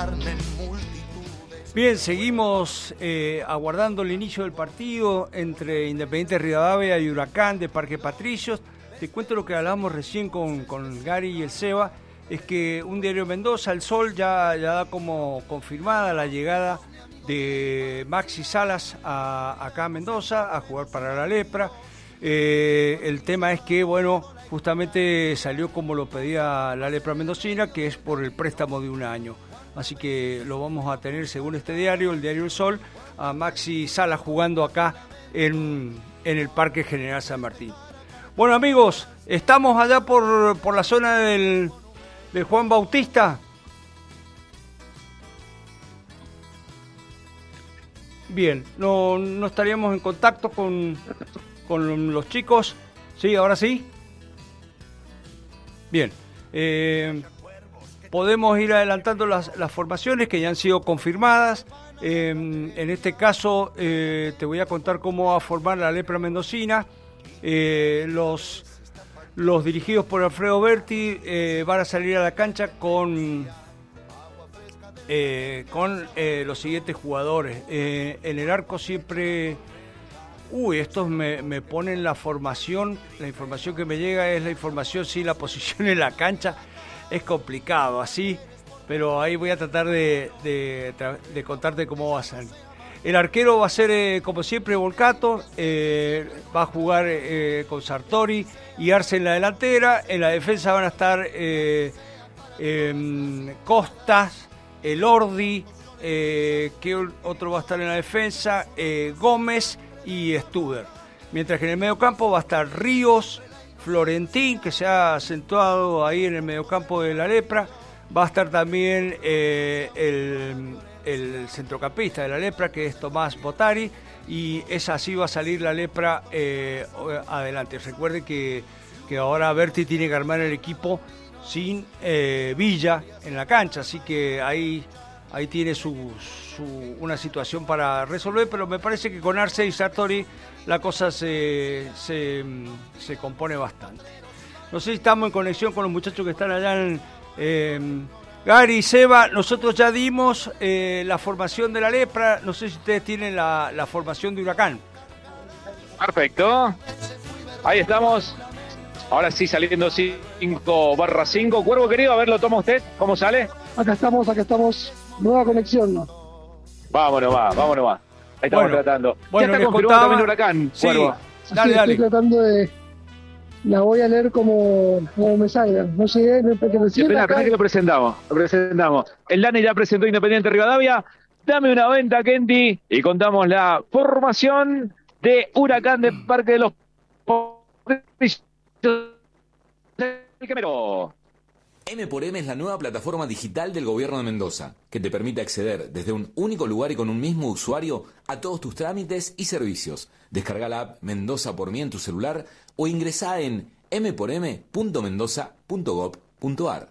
Bien, seguimos aguardando el inicio del partido entre Independiente Rivadavia y Huracán de Parque Patricios. Te cuento lo que hablábamos recién con Gary y el Seba, es que un diario Mendoza, El Sol, ya da como confirmada la llegada de Maxi Salas acá a Mendoza a jugar para la Lepra. El tema es que, bueno, justamente salió como lo pedía la Lepra mendocina, que es por el préstamo de un año. Así que lo vamos a tener, según este diario, el diario El Sol, a Maxi Salas jugando acá en el Parque General San Martín. Bueno, amigos, estamos allá por la zona del Juan Bautista. Bien, no estaríamos en contacto con los chicos. ¿Sí? ¿Ahora sí? Bien. Podemos ir adelantando las formaciones que ya han sido confirmadas. En este caso, te voy a contar cómo va a formar la Lepra mendocina. Los dirigidos por Alfredo Berti van a salir a la cancha con los siguientes jugadores. En el arco siempre... estos me ponen la formación. La información que me llega es la información sin la posición en la cancha. Es complicado así, pero ahí voy a tratar de contarte cómo va a salir. El arquero va a ser, como siempre, Volcato. Va a jugar con Sartori y Arce en la delantera. En la defensa van a estar Costas, Elordi, que otro va a estar en la defensa, Gómez y Studer. Mientras que en el mediocampo va a estar Ríos, Florentín, que se ha acentuado ahí en el mediocampo de la Lepra. Va a estar también el centrocampista de la Lepra, que es Tomás Botari, y así va a salir la Lepra adelante. Recuerde que ahora Berti tiene que armar el equipo sin Villa en la cancha, así que ahí tiene una situación para resolver, pero me parece que con Arce y Sartori la cosa se compone bastante. No sé si estamos en conexión con los muchachos que están allá en Gary y Seba. Nosotros ya dimos la formación de la Lepra. No sé si ustedes tienen la formación de Huracán. Perfecto. Ahí estamos. Ahora sí, saliendo 5/5. Cuervo querido, a ver, lo toma usted. ¿Cómo sale? Acá estamos. Nueva conexión. Vámonos va. Ahí estamos tratando. Bueno, ya está confirmado también Huracán, sí, Cuervo. Dale. Estoy tratando de... La voy a leer como me salga. No sé, Espera que lo presentamos. El Dani ya presentó Independiente Rivadavia. Dame una venta, Kenty, y contamos la formación de Huracán de Parque de los Patricios del Quemero. M×M es la nueva plataforma digital del gobierno de Mendoza, que te permite acceder desde un único lugar y con un mismo usuario a todos tus trámites y servicios. Descarga la app Mendoza por mí en tu celular o ingresá en m4m.mendoza.gov.ar.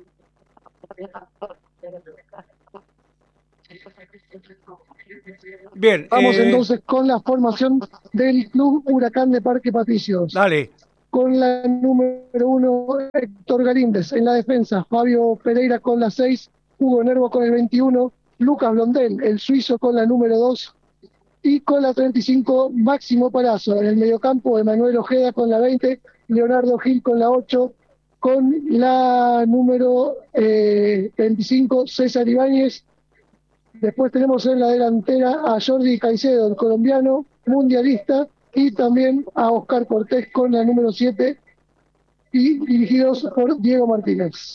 Bien. Vamos entonces con la formación del Club Huracán de Parque Patricios. Dale. Con la número 1, Héctor Galíndez. En la defensa, Fabio Pereira con la 6, Hugo Nervo con el 21, Lucas Blondel, el suizo, con la número 2, y con la 35, Máximo Palazzo. En el mediocampo, Emanuel Ojeda con la 20, Leonardo Gil con la 8, con la número 25, César Ibáñez. Después tenemos en la delantera a Jordi Caicedo, el colombiano, mundialista, y también a Oscar Cortés con la número 7, y dirigidos por Diego Martínez.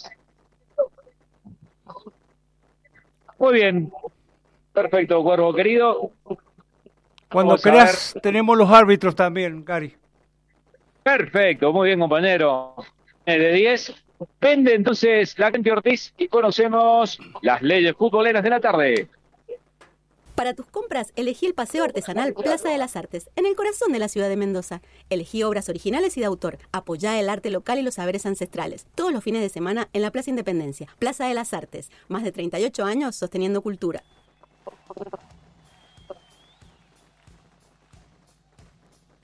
Muy bien. Perfecto, Cuervo querido. Cuando creas, tenemos los árbitros también, Gary. Perfecto, muy bien, compañero. De 10. Pende entonces la gente Ortiz y conocemos las leyes futboleras de la tarde. Para tus compras, elegí el Paseo Artesanal Plaza de las Artes, en el corazón de la ciudad de Mendoza. Elegí obras originales y de autor. Apoyá el arte local y los saberes ancestrales. Todos los fines de semana en la Plaza Independencia. Plaza de las Artes. Más de 38 años sosteniendo cultura.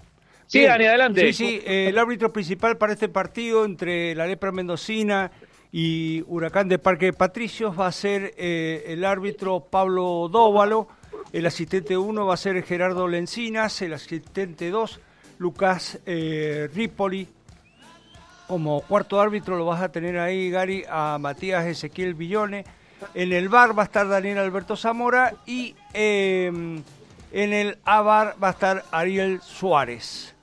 Sí, Dani, adelante. Sí, el árbitro principal para este partido entre la Lepra mendocina Y Huracán de Parque Patricios va a ser el árbitro Pablo Dóvalo, el asistente 1 va a ser Gerardo Lencinas, el asistente 2 Lucas Ripoli. Como cuarto árbitro lo vas a tener ahí, Gary, a Matías Ezequiel Villone. En el VAR va a estar Daniel Alberto Zamora y en el AVAR va a estar Ariel Suárez.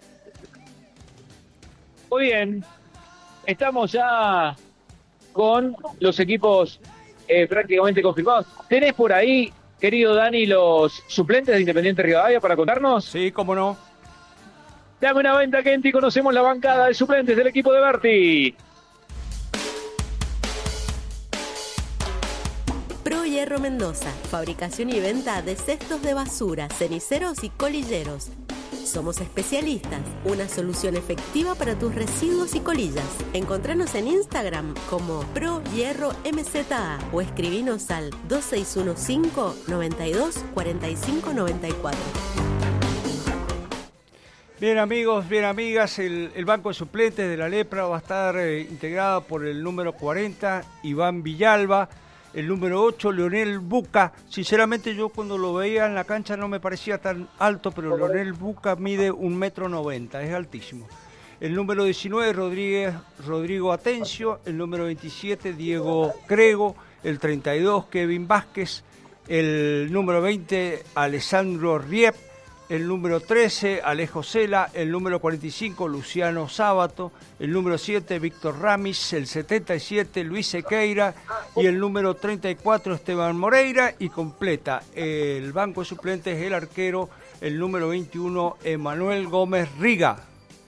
Muy bien, estamos ya con los equipos prácticamente confirmados. ¿Tenés por ahí, querido Dani, los suplentes de Independiente Rivadavia para contarnos? Sí, cómo no. Dame una venta, Kenty, conocemos la bancada de suplentes del equipo de Berti. Pro Hierro Mendoza, fabricación y venta de cestos de basura, ceniceros y colilleros. Somos especialistas, una solución efectiva para tus residuos y colillas. Encontranos en Instagram como Pro Hierro MZA o escribinos al 2615 92 45 94. Bien amigos, bien amigas, el banco de suplentes de la Lepra va a estar integrado por el número 40, Iván Villalba, el número 8, Leonel Buca. Sinceramente yo cuando lo veía en la cancha no me parecía tan alto, pero Leonel Buca mide 1,90 m, es altísimo. El número 19, Rodrigo Atencio, el número 27, Diego Crego, el 32, Kevin Vázquez, el número 20, Alessandro Riep, el número 13, Alejo Cela, el número 45, Luciano Sábato, el número 7, Víctor Ramis, el 77, Luis Sequeira y el número 34, Esteban Moreira, y completa el banco de suplentes el arquero, el número 21, Emanuel Gómez Riga.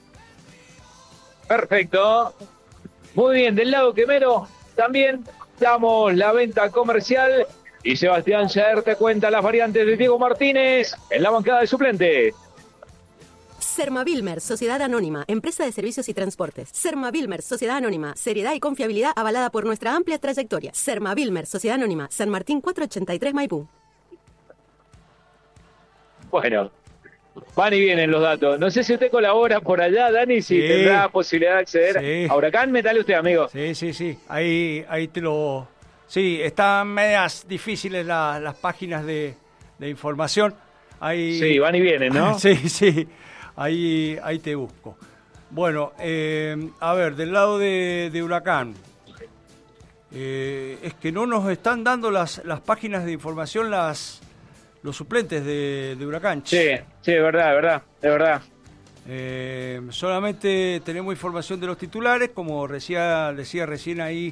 Perfecto. Muy bien, del lado quemero también damos la venta comercial. Y Sebastián Scher te cuenta las variantes de Diego Martínez en la bancada de suplentes. Sermavilmer, Sociedad Anónima, empresa de servicios y transportes. Sermavilmer, Sociedad Anónima, seriedad y confiabilidad avalada por nuestra amplia trayectoria. Sermavilmer, Sociedad Anónima, San Martín 483 Maipú. Bueno, van y vienen los datos. No sé si usted colabora por allá, Dani, si tendrá posibilidad de acceder a Huracán. Métale usted, amigo. Sí. Ahí te lo... Sí, están medias difíciles las páginas de información. Sí, van y vienen, ¿no? Sí, ahí te busco. Bueno, a ver, del lado de Huracán, es que no nos están dando las páginas de información los suplentes de Huracán. Sí, es verdad. Solamente tenemos información de los titulares, como decía recién ahí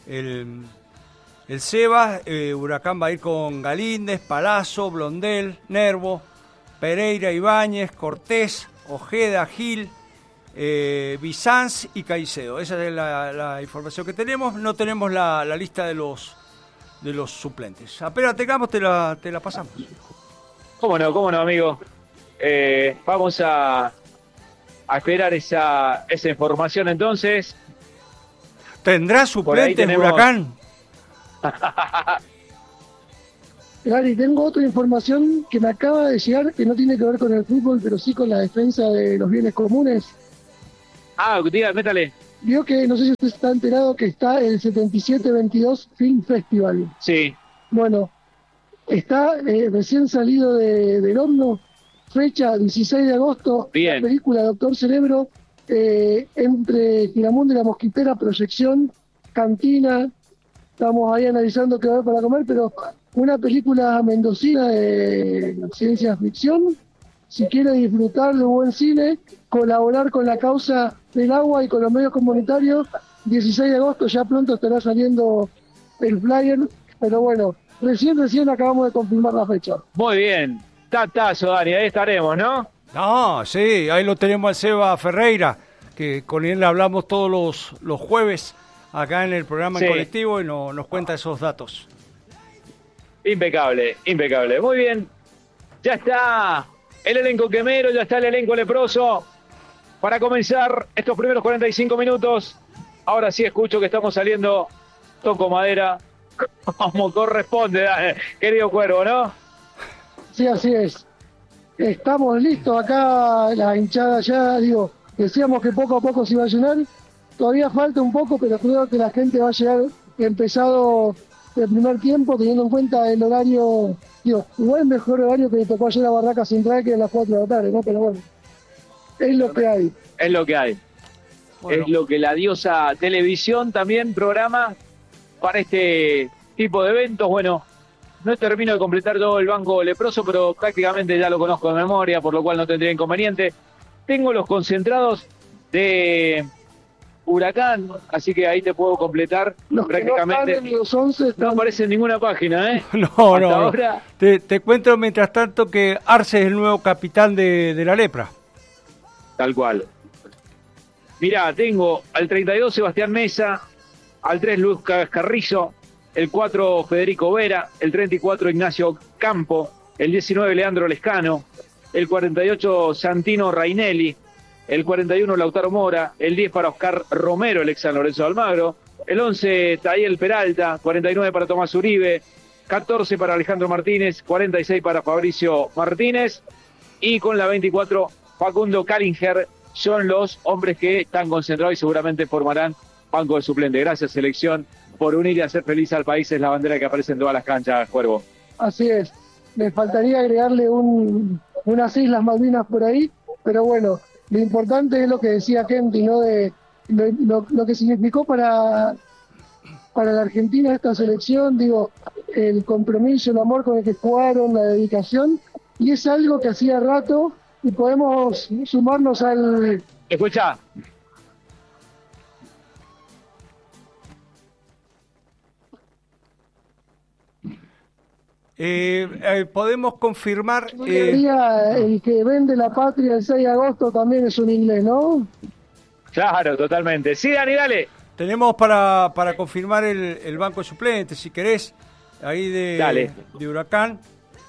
el Seba. Huracán va a ir con Galíndez, Palazzo, Blondel, Nervo, Pereira, Ibáñez, Cortés, Ojeda, Gil, Bizanz y Caicedo. Esa es la información que tenemos. No tenemos la lista de los suplentes. Apenas tengamos te la pasamos. ¿Cómo no, amigo? Vamos a esperar esa información entonces. ¿Tendrá suplentes Huracán? Gary, tengo otra información que me acaba de llegar, que no tiene que ver con el fútbol, pero sí con la defensa de los bienes comunes. Diga, métale. Vio que, no sé si usted está enterado, que está el 7722 Film Festival. Sí. Bueno, está recién salido del horno, fecha 16 de agosto, Bien. La película Doctor Cerebro, entre Giramón de la Mosquitera, proyección, cantina. Estamos ahí analizando qué va a haber para comer, pero una película mendocina de ciencia ficción. Si quiere disfrutar de buen cine, colaborar con la causa del agua y con los medios comunitarios, 16 de agosto ya pronto estará saliendo el flyer, pero bueno, recién acabamos de confirmar la fecha. Muy bien, tatazo, Dani, ahí estaremos, ¿no? No, sí, ahí lo tenemos al Seba Ferreira, que con él hablamos todos los jueves acá en el programa en colectivo y nos cuenta esos datos. Impecable. Muy bien, ya está el elenco quemero, ya está el elenco leproso para comenzar estos primeros 45 minutos. Ahora sí escucho que estamos saliendo, toco madera, como corresponde, querido Cuervo, ¿no? Sí, así es. Estamos listos acá, la hinchada ya, decíamos que poco a poco se iba a llenar. todavía falta un poco, pero creo que la gente va a llegar empezado el primer tiempo, teniendo en cuenta el horario, digo, igual el mejor horario que le tocó ayer a Barraca Central, que es las 4 de la tarde, ¿no? Pero bueno, es lo que hay. Es lo que hay. Bueno. Es lo que la diosa televisión también programa para este tipo de eventos. Bueno, no termino de completar todo el banco leproso, pero prácticamente ya lo conozco de memoria, por lo cual no tendría inconveniente. Tengo los concentrados de Huracán, así que ahí te puedo completar los prácticamente. Que no, los 11 no aparece en ninguna página, ¿eh? No, hasta no. Ahora... Te cuento mientras tanto que Arce es el nuevo capitán de la Lepra. Tal cual. Mirá, tengo al 32 Sebastián Mesa, al 3 Lucas Carrizo, el 4 Federico Vera, el 34 Ignacio Campo, el 19 Leandro Lescano, el 48 Santino Rainelli, el 41 Lautaro Mora, el 10 para Oscar Romero, el ex San Lorenzo de Almagro, el 11 Tayel Peralta, 49 para Tomás Uribe, 14 para Alejandro Martínez, 46 para Fabricio Martínez y con la 24 Facundo Callinger. Son los hombres que están concentrados y seguramente formarán banco de suplente. Gracias, selección, por unir y hacer feliz al país. Es la bandera que aparece en todas las canchas, Cuervo. Así es. Me faltaría agregarle unas Islas Malvinas por ahí, pero bueno, lo importante es lo que decía Kenty, ¿no? De lo que significó para la Argentina esta selección, digo, el compromiso, el amor con el que jugaron, la dedicación, y es algo que hacía rato. Y podemos sumarnos al... Escucha. Podemos confirmar... el que vende la patria el 6 de agosto también es un inglés, ¿no? Claro, totalmente. Sí, Dani, dale. Tenemos para confirmar el banco de suplentes, si querés, ahí de Huracán.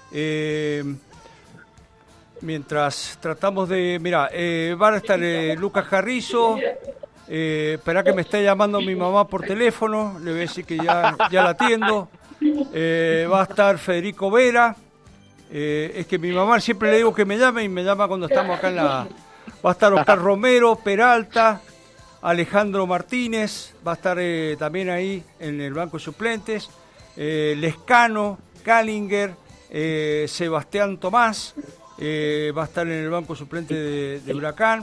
Mientras tratamos de... Mira, va a estar Lucas Carrizo. Esperá que me está llamando mi mamá por teléfono. Le voy a decir que ya la atiendo. Va a estar Federico Vera. Es que mi mamá siempre le digo que me llame y me llama cuando estamos acá en la... Va a estar Oscar Romero, Peralta, Alejandro Martínez. Va a estar también ahí en el banco de suplentes. Lescano, Callinger, Sebastián Tomás. Va a estar en el banco suplente de Huracán,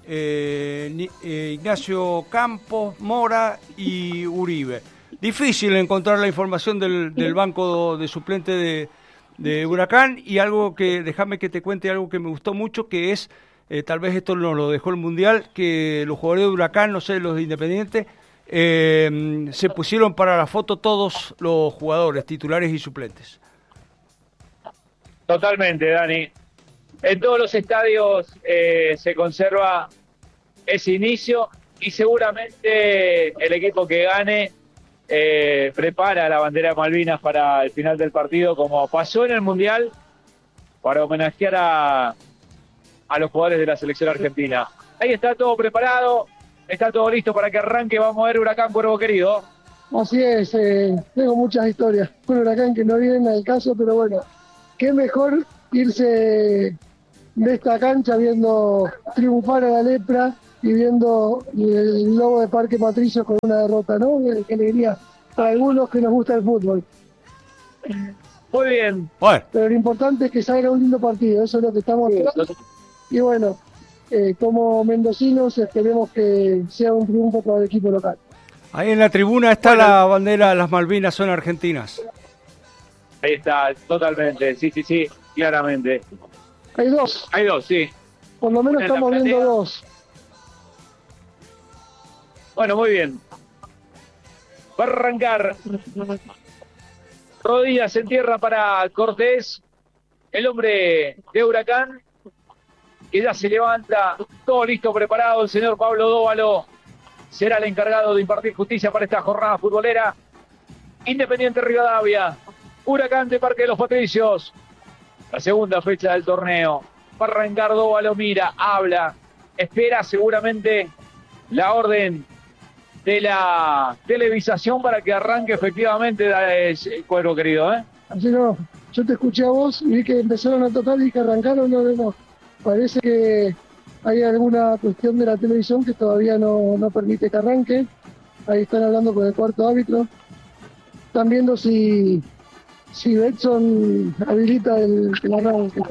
Ignacio Campos, Mora y Uribe. Difícil encontrar la información del banco de suplente de Huracán, y algo que, déjame que te cuente algo que me gustó mucho, que es, tal vez esto nos lo dejó el Mundial, que los jugadores de Huracán, no sé, los de Independiente, se pusieron para la foto todos los jugadores, titulares y suplentes. Totalmente, Dani. En todos los estadios se conserva ese inicio y seguramente el equipo que gane prepara la bandera Malvinas para el final del partido, como pasó en el Mundial, para homenajear a los jugadores de la selección argentina. Ahí está todo preparado, está todo listo para que arranque. Vamos a ver Huracán, Cuervo querido. Así es, tengo muchas historias con Huracán que no vienen al caso, pero bueno, qué mejor irse de esta cancha viendo triunfar a la Lepra y viendo el Lobo de Parque Patricios con una derrota, ¿no? Qué alegría para algunos que nos gusta el fútbol. Muy bien. Bueno. Pero lo importante es que salga un lindo partido, eso es lo que estamos haciendo. Y bueno, como mendocinos esperemos que sea un triunfo para el equipo local. Ahí en la tribuna está la bandera, las Malvinas son argentinas. Ahí está, totalmente, sí, claramente. Hay dos, sí. Por lo menos estamos viendo dos. Bueno, muy bien. Va a arrancar. Rodillas en tierra para Cortés, el hombre de Huracán, que ya se levanta, todo listo, preparado. El señor Pablo Dóvalo será el encargado de impartir justicia para esta jornada futbolera. Independiente Rivadavia, Huracán de Parque de los Patricios. La segunda fecha del torneo. Va a arrancar Dóvalo, mira, habla, espera seguramente la orden de la televisación para que arranque efectivamente el Cuervo querido, ¿eh? Así no, yo te escuché a vos y vi que empezaron a tocar y que arrancaron, no. Parece que hay alguna cuestión de la televisión que todavía no permite que arranque. Ahí están hablando con el cuarto árbitro. Están viendo si Betson habilita el arranque.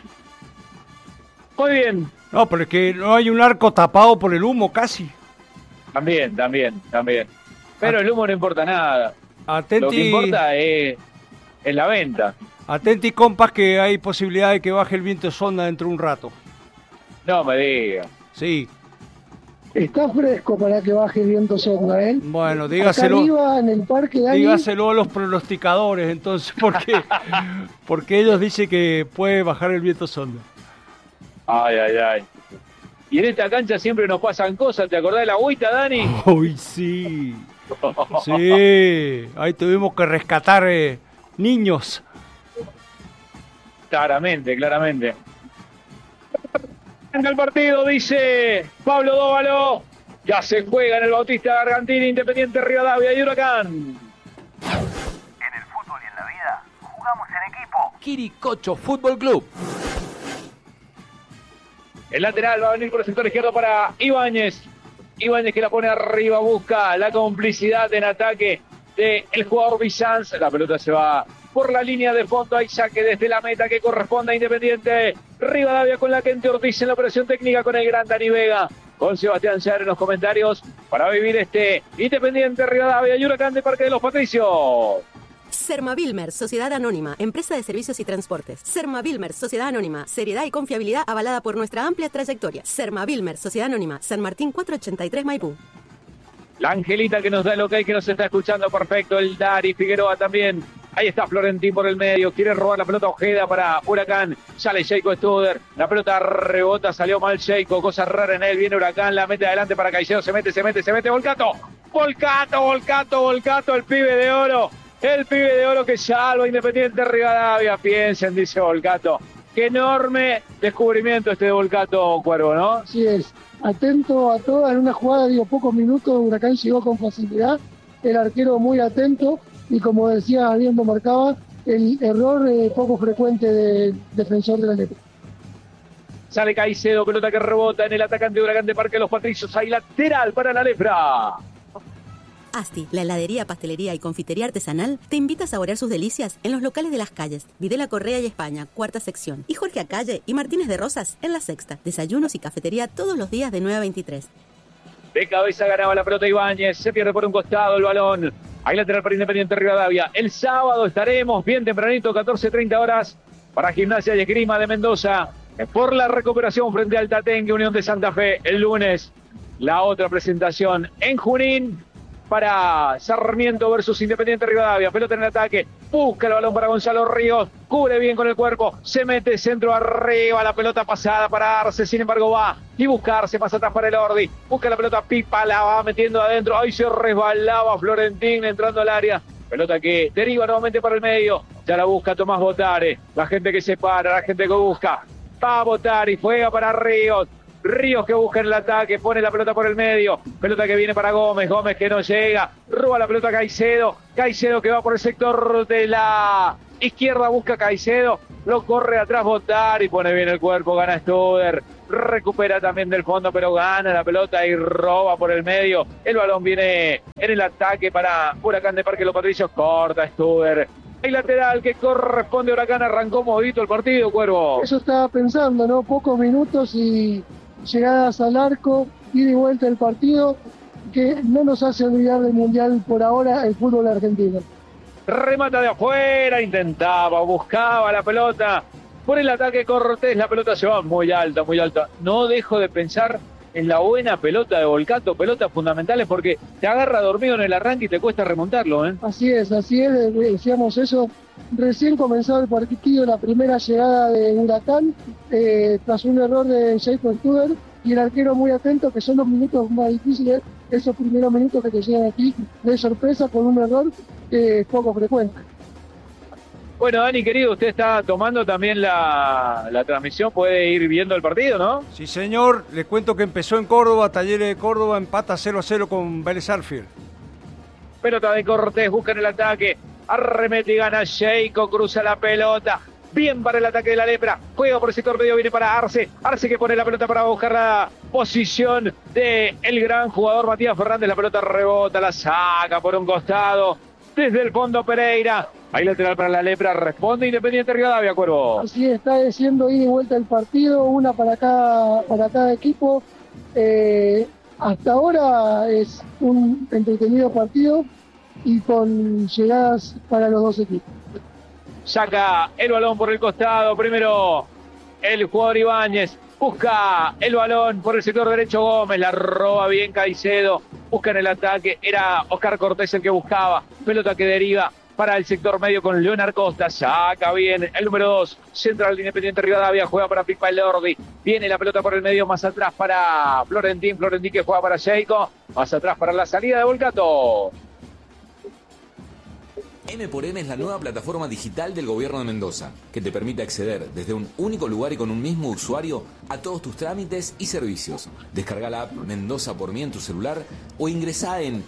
Muy bien. No, pero es que no hay un arco tapado por el humo casi. También. Pero el humo no importa nada. Lo que importa es la venta. Atenti, compas, que hay posibilidad de que baje el viento de sonda dentro de un rato. No me diga. Sí. Está fresco para que baje el viento sonda, ¿eh? Bueno, dígaselo. Acá arriba, en el parque de ahí, dígaselo a los pronosticadores, entonces, porque ellos dicen que puede bajar el viento sonda. Ay. Y en esta cancha siempre nos pasan cosas. ¿Te acordás de la agüita, Dani? Uy, sí. Sí, ahí tuvimos que rescatar niños. Claramente. En el partido, dice Pablo Dóvalo. Ya se juega en el Bautista Gargantini, Independiente Rivadavia y Huracán. En el fútbol y en la vida, jugamos en equipo. Quiricocho Fútbol Club. El lateral va a venir por el sector izquierdo para Ibáñez. Ibáñez que la pone arriba, busca la complicidad en ataque del jugador Bizanz. La pelota se va por la línea de fondo. Hay saque desde la meta que corresponde a Independiente Rivadavia con la Kente Ortiz en la operación técnica con el gran Dani Vega. Con Sebastián Sear en los comentarios para vivir este Independiente Rivadavia y Huracán de Parque de los Patricios. Sermavilmer, Sociedad Anónima, empresa de servicios y transportes. Sermavilmer, Sociedad Anónima, seriedad y confiabilidad avalada por nuestra amplia trayectoria. Sermavilmer, Sociedad Anónima, San Martín 483 Maipú. La Angelita que nos da el ok, que nos está escuchando perfecto. El Dari Figueroa también. Ahí está Florentín por el medio. Quiere robar la pelota Ojeda para Huracán. Sale Sheiko Studer. La pelota rebota. Salió mal Sheiko. Cosa rara en él. Viene Huracán. La mete adelante para Caicedo. Se mete. Volcato. El pibe de oro. El pibe de oro que salva Independiente Rivadavia. Piensen, dice Volcato. Qué enorme descubrimiento este de Volcato, Cuervo, ¿no? Así es. Atento a todo. En una jugada de pocos minutos, Huracán llegó con facilidad. El arquero muy atento. Y como decía, viendo marcaba, el error poco frecuente del defensor de la letra. Sale Caicedo, pelota que rebota en el atacante de Huracán de Parque de los Patricios. Hay lateral para la Lepra. Asti, la heladería, pastelería y confitería artesanal, te invita a saborear sus delicias en los locales de Las Calles, Videla Correa y España, cuarta sección, y Jorge Acalle y Martínez de Rosas en la sexta. Desayunos y cafetería todos los días de 9 a 23. De cabeza ganaba la pelota Ibáñez, se pierde por un costado el balón. Hay lateral para Independiente Rivadavia. El sábado estaremos bien tempranito, 14:30 horas, para Gimnasia y Esgrima de Mendoza, por la recuperación frente al Tatengue Unión de Santa Fe. El lunes, la otra presentación en Junín para Sarmiento versus Independiente Rivadavia. Pelota en el ataque, busca el balón para Gonzalo Ríos, cubre bien con el cuerpo, se mete centro arriba, la pelota pasada para Arce, sin embargo va y buscarse más atrás para el Ordi, busca la pelota Pipa, la va metiendo adentro, ahí se resbalaba Florentín entrando al área, pelota que deriva nuevamente para el medio, ya la busca Tomás Botare, la gente que se para, la gente que busca, va a votar y juega para Ríos. Ríos que busca en el ataque, pone la pelota por el medio, pelota que viene para Gómez que no llega, roba la pelota a Caicedo que va por el sector de la izquierda, busca Caicedo, lo corre atrás Botar y pone bien el cuerpo, gana Studer, recupera también del fondo pero gana la pelota y roba por el medio, el balón viene en el ataque para Huracán de Parque de los Patricios, corta Studer. El lateral que corresponde a Huracán, arrancó movidito el partido, Cuervo. Eso estaba pensando, ¿no? Pocos minutos y llegadas al arco, ida y vuelta del partido, que no nos hace olvidar del Mundial por ahora el fútbol argentino. Remata de afuera, intentaba, buscaba la pelota. Por el ataque Cortés, la pelota se va muy alta, muy alta. No dejo de pensar en la buena pelota de Volcato, pelotas fundamentales porque te agarra dormido en el arranque y te cuesta remontarlo, ¿eh? Así es, decíamos eso. Recién comenzado el partido, la primera llegada de Huracán, tras un error de Sheiko Studer, y el arquero muy atento, que son los minutos más difíciles, esos primeros minutos que te llegan aquí de sorpresa con un error poco frecuente. Bueno, Dani, querido, usted está tomando también la transmisión, puede ir viendo el partido, ¿no? Sí, señor. Les cuento que empezó en Córdoba, Talleres de Córdoba, empata 0-0 con Vélez Sarsfield. Pelota de Cortés, busca en el ataque, arremete y gana Sheiko, cruza la pelota, Bien para el ataque de la Lepra. Juega por el sector medio, viene para Arce. Arce que pone la pelota para buscar la posición de el gran jugador Matías Fernández. La pelota rebota, la saca por un costado. Desde el fondo Pereira. Ahí lateral para la Lepra. Responde Independiente Rivadavia, Cuervo. Así está siendo ida y vuelta el partido. Una para cada equipo. Hasta ahora es un entretenido partido y con llegadas para los dos equipos. Saca el balón por el costado. Primero el jugador Ibáñez. Busca el balón por el sector derecho Gómez. La roba bien Caicedo. Busca en el ataque. Era Oscar Cortés el que buscaba. Pelota que deriva para el sector medio con Leonard Costa. Saca bien el número 2. Central de Independiente Rivadavia. Juega para Pipa Elordi. Viene la pelota por el medio. Más atrás para Florentín. Florentín que juega para Sheiko. Más atrás para la salida de Volcato. M por M es la nueva plataforma digital del Gobierno de Mendoza, que te permite acceder desde un único lugar y con un mismo usuario a todos tus trámites y servicios. Descarga la app Mendoza por mí en tu celular o ingresá en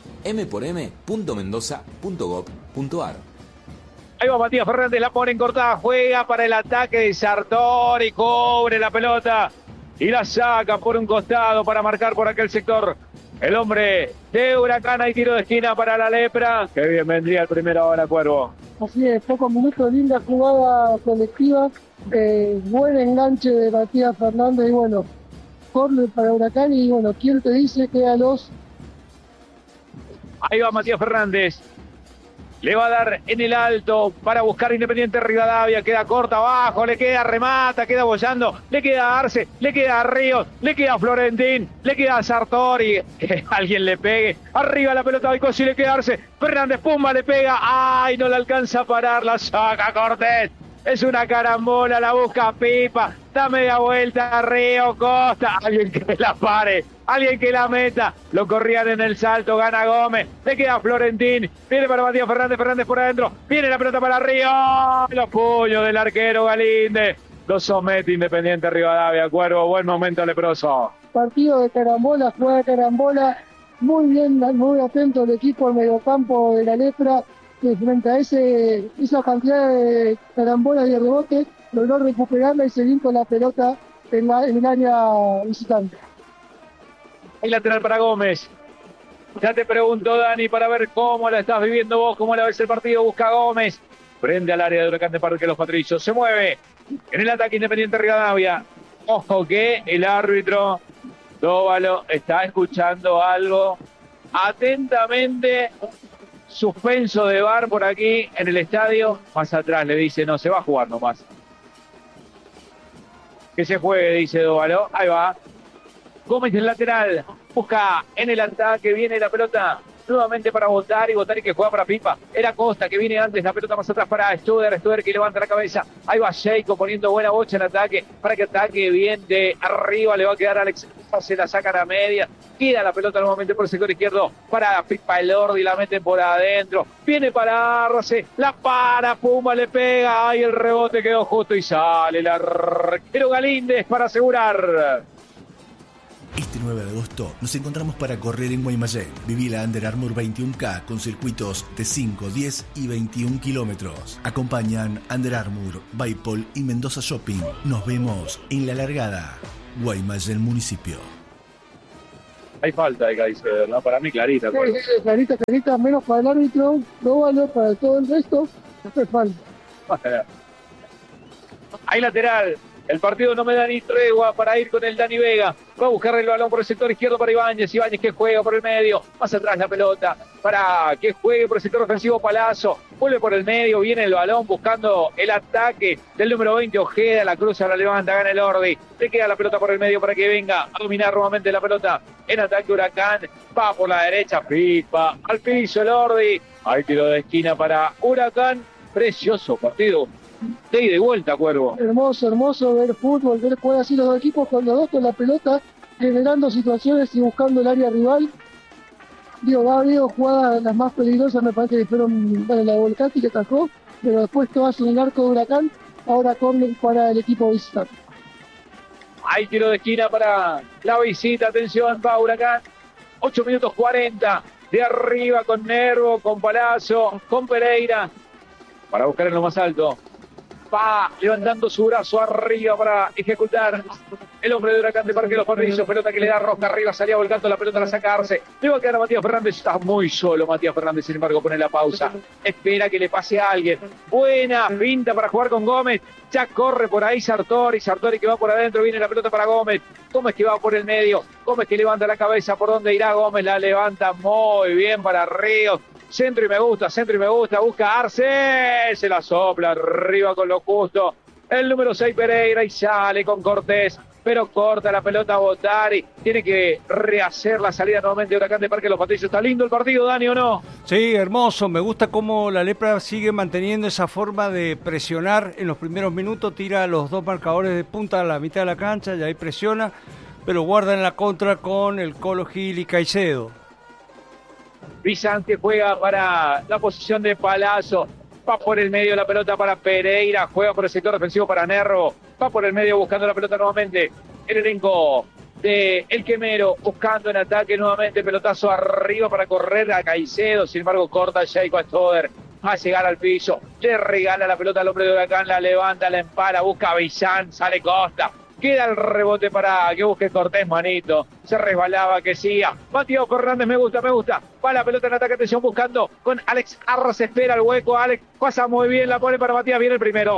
mporm.mendoza.gov.ar. Ahí va Matías Fernández, la pone en cortada, juega para el ataque de Sartori, cubre la pelota y la saca por un costado para marcar por aquel sector. El hombre de Huracán, hay tiro de esquina para la Lepra. Qué bien vendría el primero ahora, Cuervo. Así es, pocos minutos, linda jugada colectiva, buen enganche de Matías Fernández y bueno, córner para Huracán y bueno, ¿quién te dice que a los... Ahí va Matías Fernández. Le va a dar en el alto para buscar Independiente Rivadavia. Queda corta abajo, le queda remata, queda bollando. Le queda Arce, le queda Ríos, le queda Florentín, le queda Sartori. Que alguien le pegue. Arriba la pelota de Cosi, le queda Arce. Fernández, pumba, le pega. ¡Ay! No le alcanza a parar. La saca Cortés. Es una carambola, la busca Pipa. Da media vuelta, Río Costa. Alguien que la pare. Alguien que la meta. Lo corrían en el salto. Gana Gómez. Le queda Florentín. Viene para Matías Fernández. Fernández por adentro. Viene la pelota para Río. Los puños del arquero Galíndez. Lo somete Independiente Rivadavia. Cuervo, buen momento leproso. Partido de carambola, juega de carambola. Muy bien, muy atento el equipo al mediocampo de la Lepra. Que frente a esa cantidad de carambolas y de rebote, logró recuperarla y seguir con la pelota en el área visitante. Hay lateral para Gómez. Ya te pregunto, Dani, para ver cómo la estás viviendo vos, cómo la ves el partido. Busca Gómez. Prende al área de Huracán de Parque Los Patricios. Se mueve en el ataque Independiente Rivadavia. Ojo que el árbitro Dóvalo está escuchando algo atentamente. Suspenso de VAR por aquí en el estadio. Más atrás le dice, no, se va a jugar nomás. Que se juegue, dice Dóvalo. Ahí va. Gómez el lateral. Busca en el ataque. Viene la pelota nuevamente para Botari. Botari que juega para Pipa. Era Costa que viene antes. La pelota más atrás para Studer. Studer que levanta la cabeza. Ahí va Sheiko poniendo buena bocha en ataque. Para que ataque bien de arriba. Le va a quedar Alex. Se la sacan a media. Queda la pelota nuevamente por el sector izquierdo para Pipa Elordi. La meten por adentro. Viene para Arce. La para. Pumba le pega. Ahí el rebote quedó justo y sale el arquero Galíndez para asegurar. Este 9 de agosto nos encontramos para correr en Guaymallén. Viví la Under Armour 21K con circuitos de 5, 10 y 21 kilómetros. Acompañan Under Armour, Baipol y Mendoza Shopping. Nos vemos en la largada. Guaymallén Municipio. Hay falta de Caicedo, ¿no? Para mí clarita. Sí, clarita, menos para el árbitro, no vale para todo el resto, no es falta. Hay lateral. El partido no me da ni tregua para ir con el Dani Vega. Va a buscar el balón por el sector izquierdo para Ibáñez. Ibáñez que juega por el medio. Más atrás la pelota para que juegue por el sector ofensivo Palazzo. Vuelve por el medio. Viene el balón buscando el ataque del número 20 Ojeda. La cruza, la levanta, gana el Ordi. Le queda la pelota por el medio para que venga a dominar nuevamente la pelota. En ataque Huracán. Va por la derecha. Pipa. Al piso el Ordi. Hay tiro de esquina para Huracán. Precioso partido. De ida y vuelta, Cuervo. Hermoso ver fútbol, ver jugar así los dos equipos con los dos con la pelota, generando situaciones y buscando el área rival. Va a haber jugadas las más peligrosas, me parece que fueron la de Volcati que atajó, pero después todas en el arco de Huracán, ahora córner para el equipo visitante. Hay tiro de esquina para la visita, atención, va Huracán. 8 minutos 40, de arriba con Nervo, con Palazzo, con Pereira, para buscar en lo más alto. Va levantando su brazo arriba para ejecutar el hombre de Huracán de Parque de los Patricios. Pelota que le da Roca arriba, salía volcando la pelota a sacarse. Le va a quedar a Matías Fernández. Está muy solo Matías Fernández, sin embargo pone la pausa. Espera que le pase a alguien. Buena pinta para jugar con Gómez. Ya corre por ahí Sartori. Sartori que va por adentro. Viene la pelota para Gómez. Gómez que va por el medio. Gómez que levanta la cabeza. ¿Por dónde irá Gómez? La levanta muy bien para Ríos. Centro y me gusta, busca Arce, se la sopla arriba con lo justo. El número 6 Pereira y sale con Cortés, pero corta la pelota a Botari. Tiene que rehacer la salida nuevamente de Huracán de Parque de los Patricios. ¿Está lindo el partido, Dani, o no? Sí, hermoso. Me gusta cómo la Lepra sigue manteniendo esa forma de presionar en los primeros minutos. Tira a los dos marcadores de punta a la mitad de la cancha y ahí presiona, pero guarda en la contra con el Colo Gil y Caicedo. Bizante juega para la posición de Palazzo. Va por el medio la pelota para Pereira. Juega por el sector defensivo para Nervo. Va por el medio buscando la pelota nuevamente. El elenco de El Quemero buscando en ataque nuevamente. Pelotazo arriba para correr a Caicedo. Sin embargo, corta Jacob Stoder. Va a llegar al piso. Le regala la pelota al hombre de Huracán. La levanta, la empala. Busca a Bizán. Sale Costa. Queda el rebote para que busque Cortés, manito. Se resbalaba, que siga. Matías Fernández, me gusta. Va la pelota en ataque, atención, buscando con Alex Arce. Espera el hueco, Alex. Pasa muy bien, la pone para Matías. Viene el primero.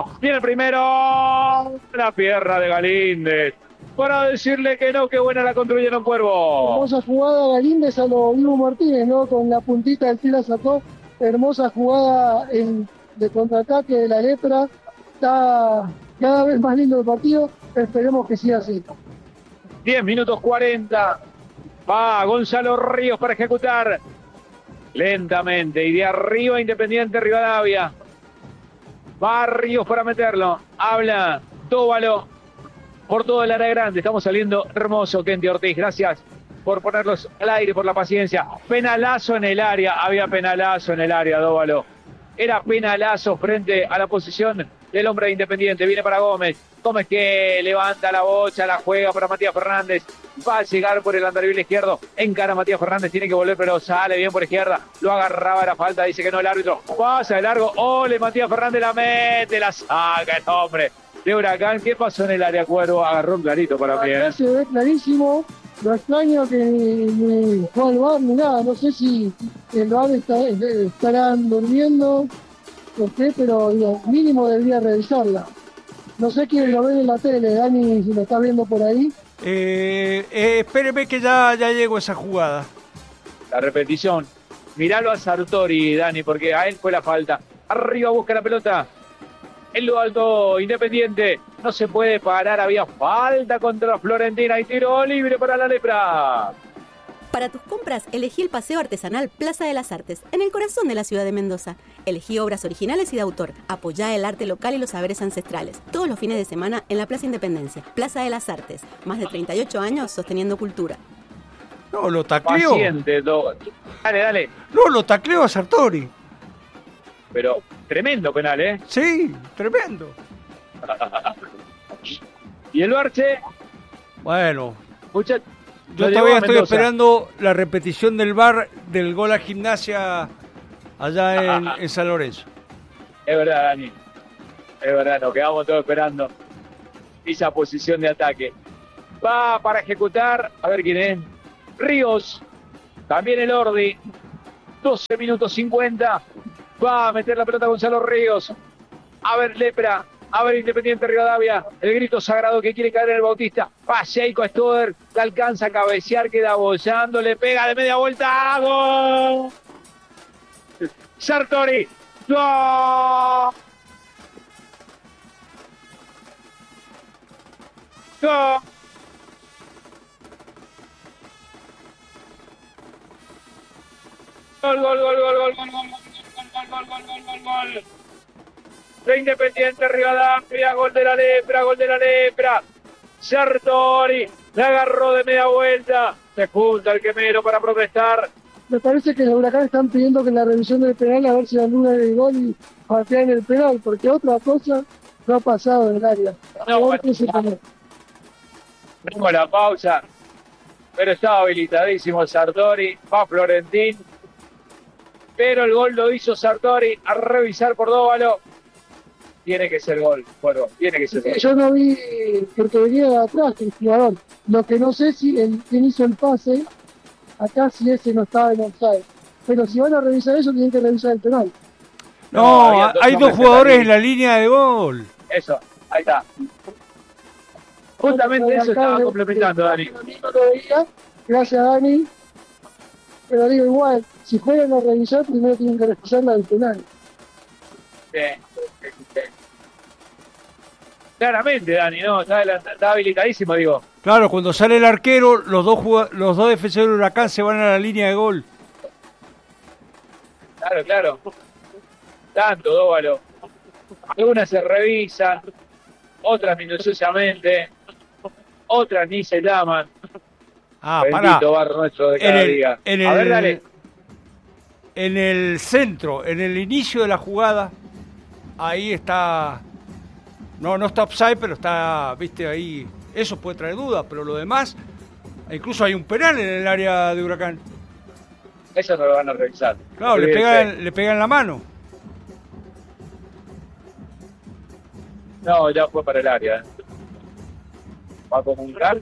La pierna de Galíndez. Para decirle que no, que buena la construyeron Cuervo. Hermosa jugada Galíndez a lo Ivo Martínez, ¿no? Con la puntita del pie la sacó. Hermosa jugada de contraataque de la Lepra. Está cada vez más lindo el partido. Esperemos que siga así. 10 minutos 40. Va Gonzalo Ríos para ejecutar. Lentamente. Y de arriba Independiente Rivadavia. Va Ríos para meterlo. Habla Tóbalo. Por todo el área grande. Estamos saliendo hermoso, Kenty Ortiz. Gracias por ponerlos al aire, por la paciencia. Penalazo en el área. Había penalazo en el área, Dóvalo. Era penalazo frente a la posición del hombre de Independiente. Viene para Gómez. Gómez que levanta la bocha, la juega para Matías Fernández. Va a llegar por el andarivel izquierdo. Encara a Matías Fernández, tiene que volver, pero sale bien por izquierda. Lo agarraba, era falta, dice que no el árbitro. Pasa de largo. Ole, Matías Fernández la mete, la saca el hombre de Huracán. ¿Qué pasó en el área, Cuervo? Agarró un clarito para mí. Acá se ve clarísimo. Lo extraño que ni fue al bar ni nada. No sé si el bar estarán durmiendo o qué, pero mínimo debería revisarla. No sé quién lo ve en la tele, Dani, si lo está viendo por ahí. Espéreme que ya llegó esa jugada. La repetición. Miralo a Sartori, Dani, porque a él fue la falta. Arriba busca la pelota. En lo alto, Independiente. No se puede parar, había falta contra Florentina y tiro libre para la Lepra. Para tus compras, elegí el Paseo Artesanal Plaza de las Artes, en el corazón de la ciudad de Mendoza. Elegí obras originales y de autor. Apoyá el arte local y los saberes ancestrales. Todos los fines de semana en la Plaza Independencia. Plaza de las Artes. Más de 38 años sosteniendo cultura. No, lo tacleó. Paciente, dale. No, lo tacleó a Sartori. Pero tremendo penal, ¿eh? Sí, tremendo. ¿Y el Barche? Bueno. Mucha... Yo todavía estoy esperando la repetición del VAR del gol a Gimnasia allá en San Lorenzo. Es verdad, Dani. Es verdad, nos quedamos todos esperando esa posición de ataque. Va para ejecutar, a ver quién es. Ríos, también el Ordi. 12 minutos 50. Va a meter la pelota Gonzalo Ríos. A ver Lepra. A ver Independiente Rivadavia, el grito sagrado que quiere caer en el Bautista. Va Jacob Stoder, la alcanza a cabecear, queda bollando, le pega de media vuelta. ¡Gol! Sartori. ¡Gol! ¡Gol! Gol. De Independiente Rivadavia, gol de la Lepra. Sartori le agarró de media vuelta. Se junta el Quemero para protestar. Me parece que los Huracanes están pidiendo que en la revisión del penal a ver si anula el gol y patean el penal, porque otra cosa no ha pasado en el área. Tenemos la pausa, pero estaba habilitadísimo Sartori. Va Florentín, pero el gol lo hizo Sartori a revisar por Dóvalo. Tiene que ser gol, bueno, tiene que ser gol. Yo no vi, porque venía de atrás el jugador. Lo que no sé si quien hizo el pase, acá si ese no estaba en offside. Pero si van a revisar eso, tienen que revisar el penal. No, hay dos jugadores en la línea de gol. Eso, ahí está. Justamente eso estaba complementando, Dani. No lo veía, gracias Dani. Pero digo, igual, si juegan a revisar, primero tienen que revisar la del penal. Sí. Claramente, Dani, ¿no? Está habilitadísimo, digo. Claro, cuando sale el arquero, los dos defensores de Huracán se van a la línea de gol. Claro. Tanto, Dóvalo. Algunas se revisan, otras minuciosamente, otras ni se llaman. Bendito bar nuestro de cada día. A ver, dale. En el centro, en el inicio de la jugada, ahí está... No está offside, pero está, viste, ahí... Eso puede traer dudas, pero lo demás... Incluso hay un penal en el área de Huracán. Eso no lo van a revisar. Claro, le pegan la mano. No, ya fue para el área. Va a comunicar.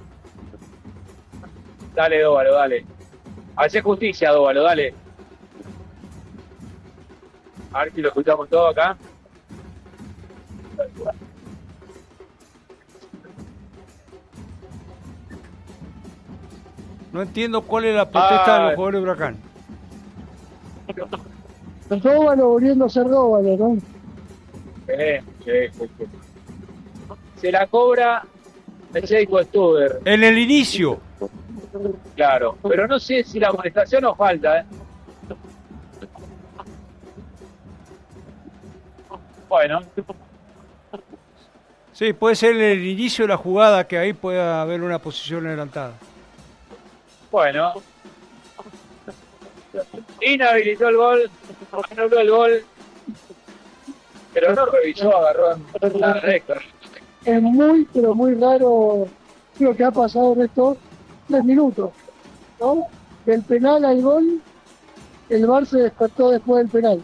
Dale, Dóvalo, dale. Hacé justicia, Dóvalo, dale. A ver si lo escuchamos todo acá. No entiendo cuál es la protesta de los jugadores de Huracán. Dóvalo volviendo a ser Dóvalo, ¿no? Sí. Se la cobra el Jayco Studer. En el inicio. Claro, pero no sé si la amonestación o falta, ¿eh? Bueno. Sí, puede ser el inicio de la jugada que ahí pueda haber una posición adelantada. Bueno. Inhabilitó el gol, anuló el gol, pero no revisó, agarró en la recta. Es muy, pero muy raro lo que ha pasado en estos 3 minutos, ¿no? Del penal al gol, el VAR se despertó después del penal.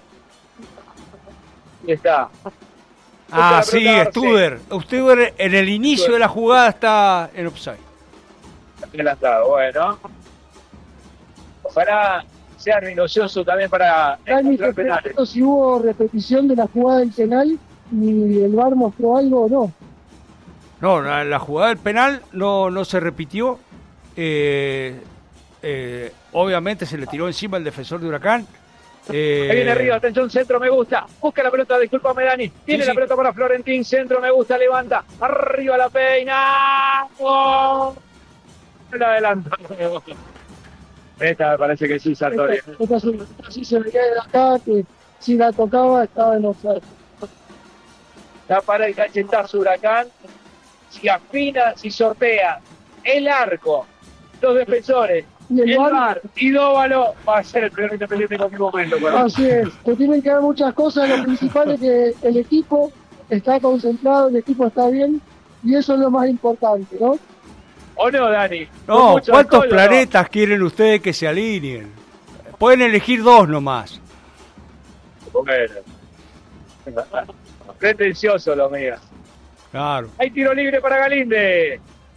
Y está. Sí, Studer. Studer en el inicio de la jugada está en offside. Adelantado, bueno. Ojalá sea minucioso también para encontrar penales. Si hubo repetición de la jugada del penal y el VAR mostró algo o no. No, la jugada del penal no se repitió. Obviamente se le tiró encima el defensor de Huracán. Ahí viene Río, atención, centro, me gusta. Busca la pelota, discúlpame, Dani. Tiene la pelota para Florentín, centro, me gusta, levanta. Arriba la peina. ¡Oh! La adelanta. Esta me parece que sí, Sartori. Esta sí se veía de acá que si la tocaba estaba en offside. Está para el cachetazo Huracán. Si afina, si sortea el arco, los defensores, el VAR y Dóvalo, va a ser el primer Independiente en cualquier momento. Así es, que tienen que haber muchas cosas. Lo principal es que el equipo está concentrado, el equipo está bien, y eso es lo más importante, ¿no? ¿O no, Dani? No, ¿cuántos planetas quieren ustedes que se alineen? Pueden elegir 2 nomás. Bueno. Pretencioso lo mío. Claro. Hay tiro libre para Galíndez.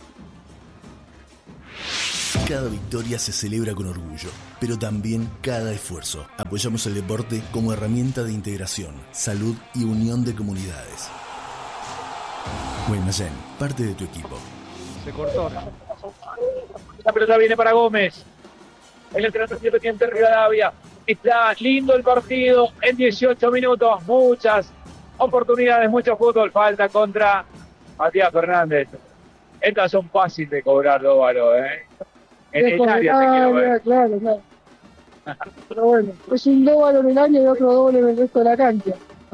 Cada victoria se celebra con orgullo, pero también cada esfuerzo. Apoyamos el deporte como herramienta de integración, salud y unión de comunidades. Guaymallén, parte de tu equipo. Se cortó. La pelota viene para Gómez. El entrenador Independiente Rivadavia. Está lindo el partido en 18 minutos. Muchas oportunidades, mucho fútbol. Falta contra Matías Fernández. Estas son fáciles de cobrar, Dóvalo, ¿eh? En el área te quiero ver. Claro. Pero bueno, es un Dóvalo en el área y otro doble en el resto de la cancha.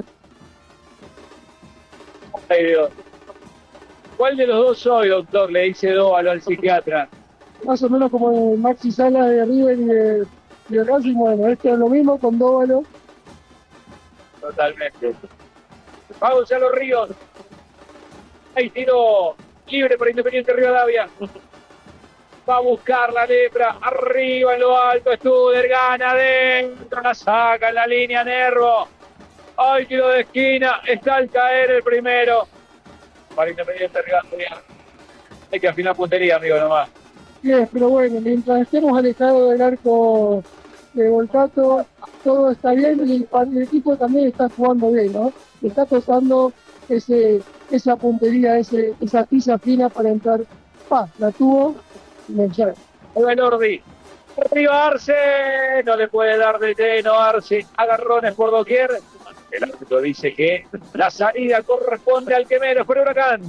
Ay, Dios. ¿Cuál de los dos soy, doctor? Le dice Dóvalo al psiquiatra. Más o menos como Maxi Salas de River y de Racing. Bueno, esto es lo mismo con Dóvalo. Totalmente. Va Gonzalo Ríos. Hay tiro libre por Independiente Rivadavia. Va a buscar la lepra. Arriba en lo alto. Studer gana adentro. La saca en la línea Nervo. ¡Ay, tiro de esquina! Está al caer el primero. Para Independiente Rivadavia. Hay que afinar puntería, amigo, nomás. Bien, pero bueno, mientras estemos alejados del arco de Volcato, todo está bien y el equipo también está jugando bien, ¿no? Está tocando esa puntería, esa tiza fina para entrar. La tuvo. Ahí va el Ordi. Arriba Arce. No le puede dar de lleno Arce. Agarrones por doquier. El árbitro dice que la salida corresponde al Quemeros por Huracán.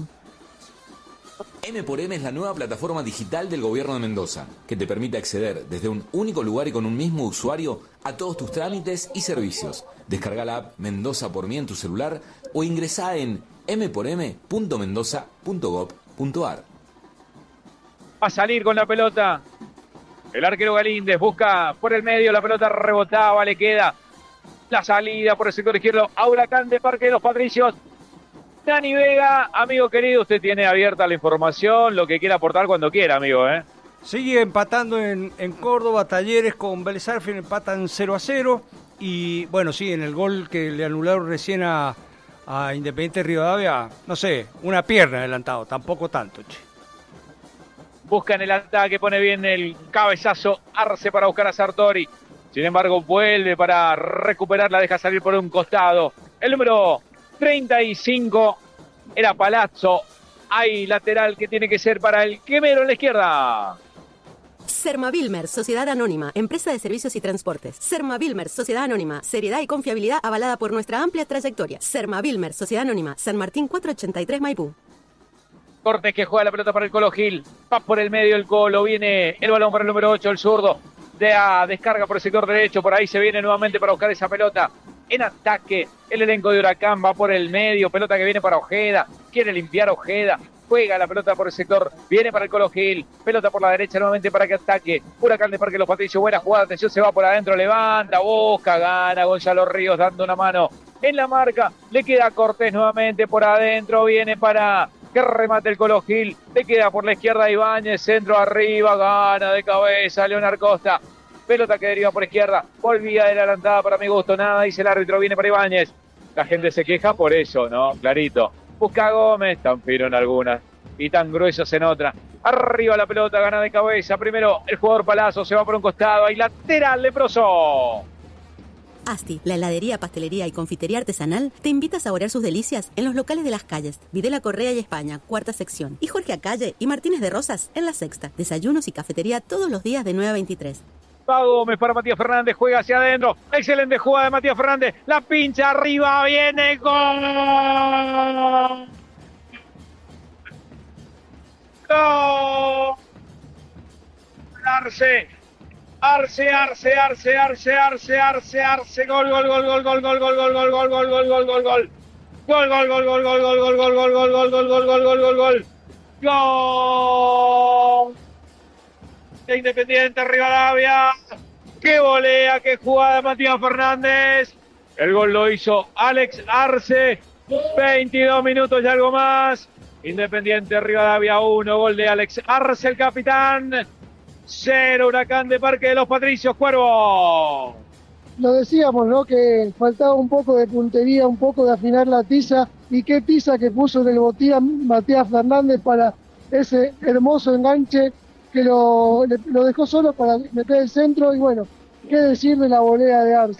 M por M es la nueva plataforma digital del gobierno de Mendoza, que te permite acceder desde un único lugar y con un mismo usuario a todos tus trámites y servicios. Descarga la app Mendoza por mí en tu celular o ingresá en mporm.mendoza.gov.ar. Va a salir con la pelota. El arquero Galíndez busca por el medio, la pelota rebotaba, le queda la salida por el sector izquierdo a Huracán de Parque de los Patricios. Dani Vega, amigo querido, usted tiene abierta la información, lo que quiera aportar cuando quiera, amigo. Sigue empatando en Córdoba, Talleres con Vélez Sarsfield empatan 0-0. Y bueno, sí, en el gol que le anularon recién a Independiente Rivadavia, no sé, una pierna adelantado, tampoco tanto, che. Buscan el ataque, pone bien el cabezazo Arce para buscar a Sartori. Sin embargo, vuelve para recuperarla, deja salir por un costado. El número 35 era Palazzo. Hay lateral que tiene que ser para el Quemero en la izquierda. Sermavilmer, Sociedad Anónima, empresa de servicios y transportes. Sermavilmer, Sociedad Anónima, seriedad y confiabilidad avalada por nuestra amplia trayectoria. Sermavilmer, Sociedad Anónima, San Martín 483 Maipú. Cortés que juega la pelota para el Colo Gil. Va por el medio el Colo. Viene el balón para el número 8, el zurdo. Descarga por el sector derecho. Por ahí se viene nuevamente para buscar esa pelota. En ataque, el elenco de Huracán va por el medio. Pelota que viene para Ojeda. Quiere limpiar Ojeda. Juega la pelota por el sector. Viene para el Colo Gil. Pelota por la derecha nuevamente para que ataque. Huracán de Parque Los Patricios. Buena jugada. Atención, se va por adentro. Levanta, busca, gana. Gonzalo Ríos dando una mano en la marca. Le queda Cortés nuevamente por adentro. Viene para que remate el Colo Gil. Le queda por la izquierda Ibáñez. Centro arriba. Gana de cabeza Leonard Costa. Pelota que deriva por izquierda. Volvía de la adelantada para mi gusto. Nada, dice el árbitro. Viene para Ibáñez. La gente se queja por eso, ¿no? Clarito. Busca a Gómez. Tan fino en algunas y tan gruesos en otra. Arriba la pelota. Gana de cabeza. Primero el jugador Palazzo. Se va por un costado. Hay lateral leproso. Asti, la heladería, pastelería y confitería artesanal, te invita a saborear sus delicias en los locales de Las Calles, Videla Correa y España, cuarta sección, y Jorge Acalle y Martínez de Rosas en la sexta. Desayunos y cafetería todos los días de 9 a 23. Va Gómez para Matías Fernández, juega hacia adentro. Excelente jugada de Matías Fernández. La pincha arriba, viene gol. ¡Gol! Arce, gol, gol, gol, gol, gol, gol, gol, gol, gol, gol, gol, gol, gol, gol, gol. Gol, gol, gol, gol, gol, gol, gol, gol, gol, gol, gol, gol, gol, gol, gol, gol, gol. Gol. De Independiente Rivadavia. Qué volea, qué jugada de Matías Fernández. El gol lo hizo Alex Arce. 22 minutos y algo más. Independiente Rivadavia 1, gol de Alex Arce, el capitán. 0, Huracán de Parque de los Patricios, Cuervo. Lo decíamos, ¿no? Que faltaba un poco de puntería, un poco de afinar la tiza. Y qué tiza que puso en el botín Matías Fernández para ese hermoso enganche que lo dejó solo para meter el centro. Y bueno, qué decir de la volea de Arce.